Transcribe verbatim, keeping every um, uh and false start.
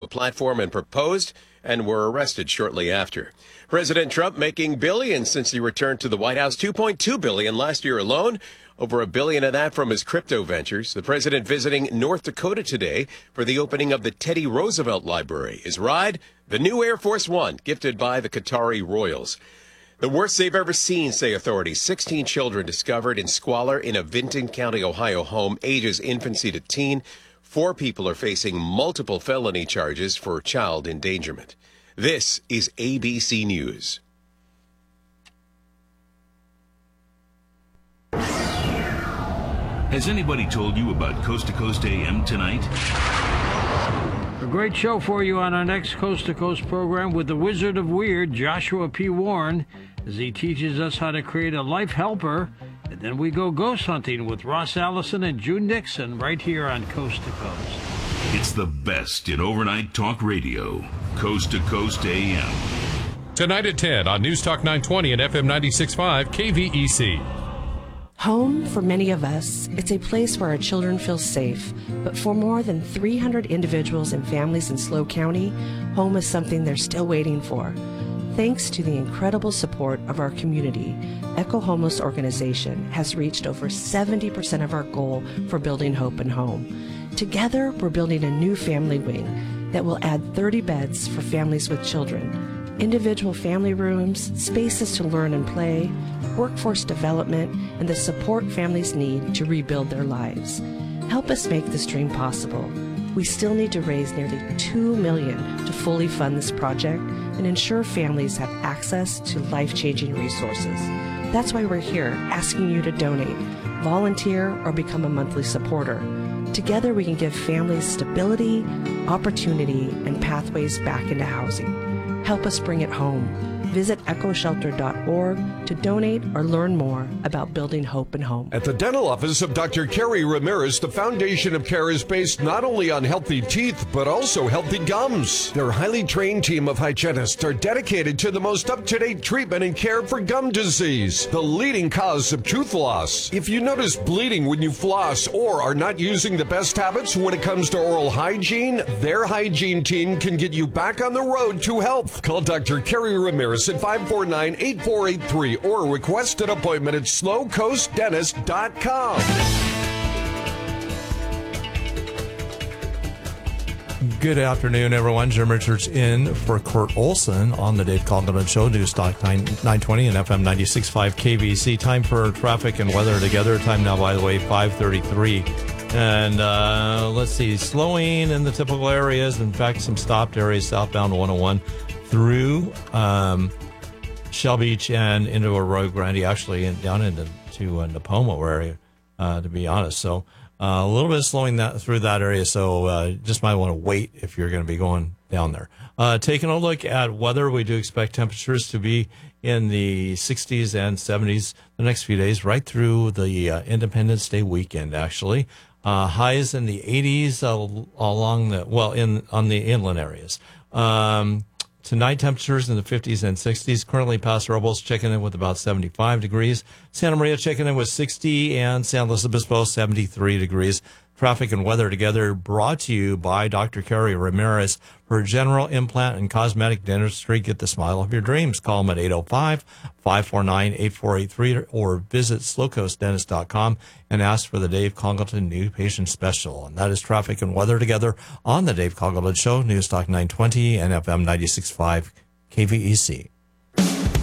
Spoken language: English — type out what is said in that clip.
platform and proposed and were arrested shortly after. President Trump making billions since he returned to the White House, two point two billion dollars last year alone, over a billion of that from his crypto ventures. The president visiting North Dakota today for the opening of the Teddy Roosevelt Library. His ride, the new Air Force One, gifted by the Qatari royals. The worst they've ever seen, say authorities. sixteen children discovered in squalor in a Vinton County, Ohio home, ages infancy to teen. Four people are facing multiple felony charges for child endangerment. This is A B C News. Has anybody told you about Coast to Coast A M tonight? A great show for you on our next Coast to Coast program with the Wizard of Weird, Joshua P. Warren, as he teaches us how to create a life helper. And then we go ghost hunting with Ross Allison and June Nixon right here on Coast to Coast. It's the best in overnight talk radio. Coast to Coast A M. Tonight at ten on News Talk nine twenty and F M ninety-six point five K V E C. Home, for many of us, it's a place where our children feel safe. But for more than three hundred individuals and families in SLO County, home is something they're still waiting for. Thanks to the incredible support of our community, Echo Homeless Organization has reached over seventy percent of our goal for building hope and home. Together, we're building a new family wing that will add thirty beds for families with children, individual family rooms, spaces to learn and play, workforce development, and the support families need to rebuild their lives. Help us make this dream possible. We still need to raise nearly two million dollars to fully fund this project and ensure families have access to life-changing resources. That's why we're here asking you to donate, volunteer, or become a monthly supporter. Together we can give families stability, opportunity, and pathways back into housing. Help us bring it home. Visit echo shelter dot org to donate or learn more about building hope and home. At the dental office of Doctor Kerry Ramirez, the foundation of care is based not only on healthy teeth, but also healthy gums. Their highly trained team of hygienists are dedicated to the most up-to-date treatment and care for gum disease, the leading cause of tooth loss. If you notice bleeding when you floss or are not using the best habits when it comes to oral hygiene, their hygiene team can get you back on the road to health. Call Doctor Kerry Ramirez at five four nine, eight four eight three or request an appointment at slow coast dentist dot com. Good afternoon, everyone. Jim Richards in for Kurt Olson on the Dave Coughlin Show, News Talk nine twenty and F M ninety-six point five K V C. Time for traffic and weather together. Time now, by the way, five thirty-three. And uh, let's see, slowing in the typical areas. In fact, some stopped areas southbound one oh one through um, Shell Beach and into Arroyo Grande, actually, and down into to uh, Napomo area, uh, to be honest. So uh, a little bit of slowing that through that area. So uh, just might want to wait if you're going to be going down there. Uh, taking a look at weather, we do expect temperatures to be in the sixties and seventies the next few days, right through the uh, Independence Day weekend, actually. Uh, highs in the eighties uh, along the, well, in on the inland areas. Um, Tonight, temperatures in the fifties and sixties. Currently, Paso Robles checking in with about seventy-five degrees. Santa Maria checking in with sixty, and San Luis Obispo, seventy-three degrees. Traffic and weather together brought to you by Doctor Kerry Ramirez for general implant and cosmetic dentistry. Get the smile of your dreams. Call them at eight oh five, five four nine, eight four eight three or visit slow coast dentist dot com and ask for the Dave Congleton New Patient Special. And that is traffic and weather together on the Dave Congleton Show, News Talk nine twenty and F M ninety-six point five K V E C.